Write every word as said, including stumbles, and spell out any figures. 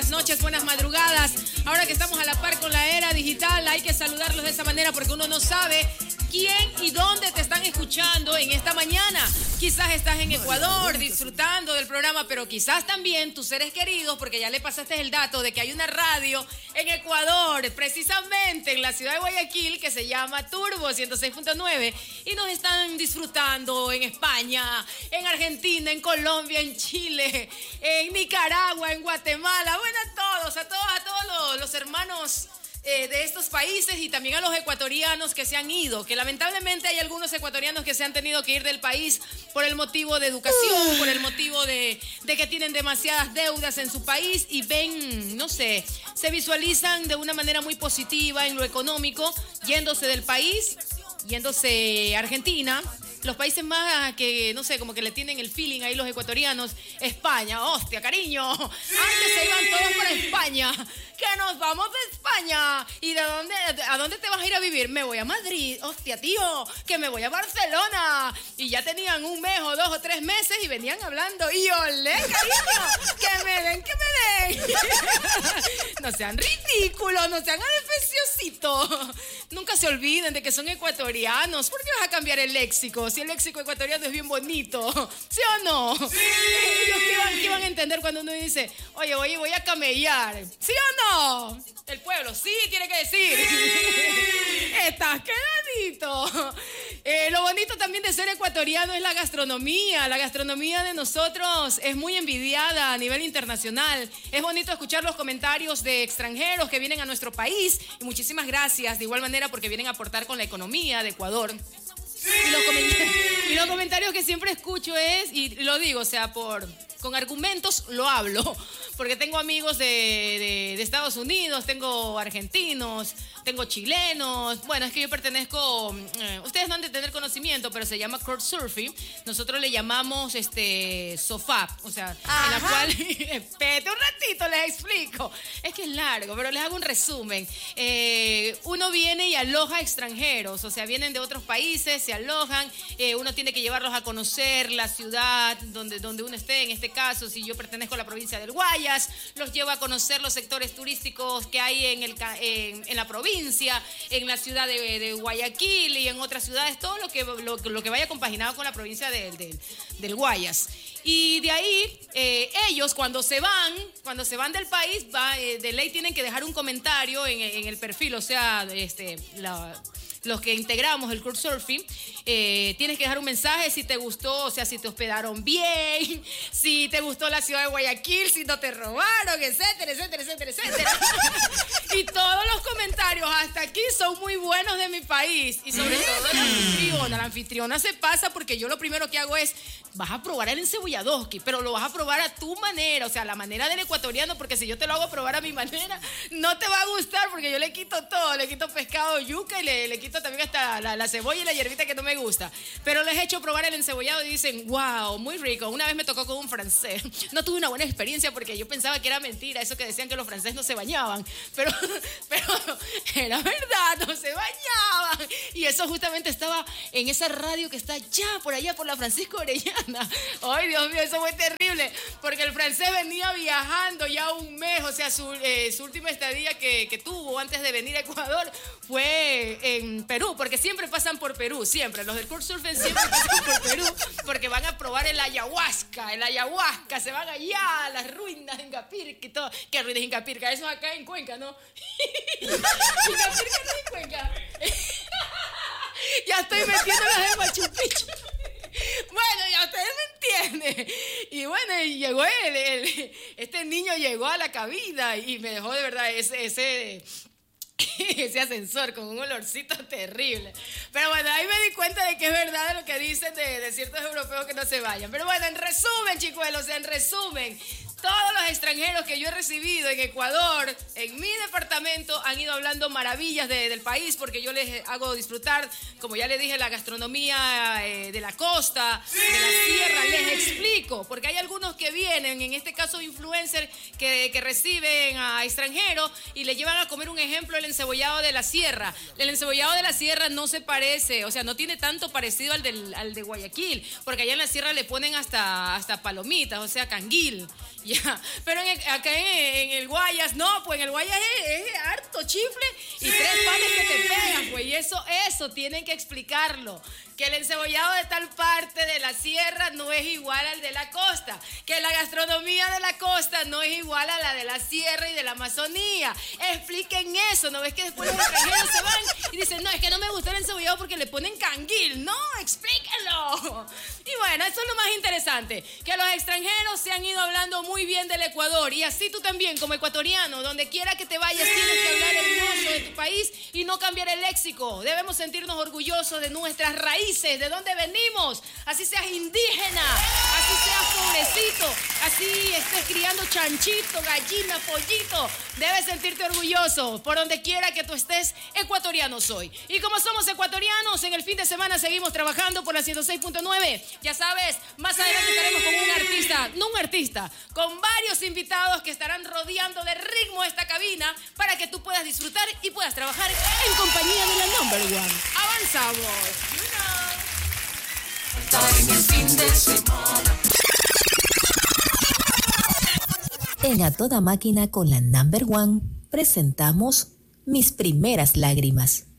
buenas noches, buenas madrugadas. Ahora que estamos a la par con la era digital, hay que saludarlos de esa manera porque uno no sabe quién y dónde te están escuchando en esta mañana. Quizás estás en Ecuador disfrutando del programa, pero quizás también tus seres queridos, porque ya le pasaste el dato de que hay una radio en Ecuador, precisamente en la ciudad de Guayaquil, que se llama Turbo ciento seis punto nueve, y nos están disfrutando en España, en Argentina, en Colombia, en Chile, en Nicaragua, en Guatemala. Bueno, a todos, a todos, a todos los, los hermanos Eh, de estos países y también a los ecuatorianos que se han ido, que lamentablemente hay algunos ecuatorianos que se han tenido que ir del país por el motivo de educación, por el motivo de, de que tienen demasiadas deudas en su país y ven, no sé, se visualizan de una manera muy positiva en lo económico, yéndose del país, yéndose a Argentina. Los países más que, no sé, como que le tienen el feeling ahí los ecuatorianos, España, hostia, cariño. Antes se iban todos para España, que nos vamos de España. ¿Y de dónde, a dónde te vas a ir a vivir? Me voy a Madrid, hostia, tío, que me voy a Barcelona. Y ya tenían un mes o dos o tres meses y venían hablando. Y olé, cariño, que me den, que me den. No sean ridículos, no sean adefesiositos. Nunca se olviden de que son ecuatorianos. ¿Por qué vas a cambiar el léxico? Si el léxico ecuatoriano es bien bonito, ¿sí o no? ¡Sí! Ellos que iban, que iban a entender cuando uno dice, oye, oye, voy a camellar, ¿sí o no? El pueblo, sí, tiene que decir. ¡Sí! Estás quedadito. Eh, lo bonito también de ser ecuatoriano es la gastronomía. La gastronomía de nosotros es muy envidiada a nivel internacional. Es bonito escuchar los comentarios de extranjeros que vienen a nuestro país. Y muchísimas gracias, de igual manera, porque vienen a aportar con la economía de Ecuador. Y los, y los comentarios que siempre escucho es, y lo digo, o sea, por con argumentos lo hablo, porque tengo amigos de, de, de Estados Unidos, tengo argentinos, tengo chilenos. Bueno, es que yo pertenezco, eh, ustedes no han de tener conocimiento, pero se llama Couchsurfing. Nosotros le llamamos este sofá, o sea, ajá, en la cual, espérate un ratito, les explico. Es que es largo, pero les hago un resumen. Eh, uno viene y aloja extranjeros, o sea, vienen de otros países, se alojan, eh, uno tiene que llevarlos a conocer la ciudad donde, donde uno esté. En este caso, si yo pertenezco a la provincia del Guayas, los llevo a conocer los sectores turísticos que hay en, el, en, en la provincia, en la ciudad de, de Guayaquil y en otras ciudades, todo lo que, lo, lo que vaya compaginado con la provincia de, de, del Guayas. Y de ahí, eh, ellos cuando se van, cuando se van del país, va, eh, de ley tienen que dejar un comentario en, en el perfil, o sea, este, la... los que integramos el Couchsurfing, eh, tienes que dejar un mensaje si te gustó, o sea, si te hospedaron bien, si te gustó la ciudad de Guayaquil, si no te robaron, etcétera, etcétera, etcétera, etcétera. Y todos los comentarios hasta aquí son muy buenos de mi país. Y sobre todo la anfitriona. La anfitriona se pasa porque yo lo primero que hago es, vas a probar el encebolladoski, pero lo vas a probar a tu manera, o sea, la manera del ecuatoriano, porque si yo te lo hago probar a mi manera, no te va a gustar porque yo le quito todo, le quito pescado, yuca y le, le quito también hasta la, la cebolla y la hierbita que no me gusta. Pero les he hecho probar el encebollado y dicen, wow, muy rico. Una vez me tocó con un francés. No tuve una buena experiencia porque yo pensaba que era mentira, eso que decían que los franceses no se bañaban. Pero, pero era verdad, no se bañaban. Y eso justamente estaba en esa radio que está allá, por allá, por la Francisco Orellana. Ay, Dios mío, eso fue terrible. Porque el francés venía viajando ya un mes, o sea, su, eh, su última estadía que, que tuvo antes de venir a Ecuador fue en Perú, porque siempre pasan por Perú, siempre. Los del Couchsurfing siempre pasan por Perú, porque van a probar el ayahuasca, el ayahuasca, se van allá a las ruinas de Ingapirca y todo. ¿Qué ruinas de Ingapirca? Eso es acá en Cuenca, ¿no? Ingapirca no es en Cuenca. Ya estoy metiéndolas en Machu Picchu. Bueno, ya ustedes me entienden. Y bueno, y llegó él, él, este niño llegó a la cabina y me dejó de verdad ese... ese ese ascensor con un olorcito terrible. Pero bueno, ahí me di cuenta de que es verdad lo que dicen de, de ciertos europeos que no se vayan. Pero bueno, en resumen, chicuelos, o sea, en resumen, todos los extranjeros que yo he recibido en Ecuador, en mi departamento, han ido hablando maravillas de, del país, porque yo les hago disfrutar, como ya les dije, la gastronomía eh, de la costa, ¡sí!, de la sierra. Les explico, porque hay algunos que vienen, en este caso influencers, que, que reciben a extranjeros y le llevan a comer, un ejemplo, el encebollado de la sierra. El encebollado de la sierra no se parece, o sea, no tiene tanto parecido al, del, al de Guayaquil, porque allá en la sierra le ponen hasta, hasta palomitas, o sea, canguil. Y Ya, pero en el, acá en, en el Guayas, no, pues en el Guayas es, es harto chifle y tres panes que te pegan, pues, y eso, eso tienen que explicarlo. Que el encebollado de tal parte de la sierra no es igual al de la costa, que la gastronomía de la costa no es igual a la de la sierra y de la Amazonía. Expliquen eso, ¿no ves que después los extranjeros se van y dicen, no, es que no me gusta el encebollado porque le ponen canguil? No, explíquenlo. Y bueno, eso es lo más interesante, que los extranjeros se han ido hablando muy bien del Ecuador, y así tú también como ecuatoriano, donde quiera que te vayas tienes que hablar hermoso de tu país y no cambiar el léxico. Debemos sentirnos orgullosos de nuestras raíces, de dónde venimos, así seas indígena, así seas pobrecito, así estés criando chanchito, gallina, pollito, debes sentirte orgulloso por donde quiera que tú estés. Ecuatoriano soy, y como somos ecuatorianos, en el fin de semana seguimos trabajando por la ciento seis punto nueve. Ya sabes, más adelante estaremos con un artista, no un artista, con varios invitados que estarán rodeando de ritmo esta cabina para que tú puedas disfrutar y puedas trabajar en compañía de la Number One. Avanzamos. En A Toda Máquina con la Number One presentamos Mis Primeras Lágrimas.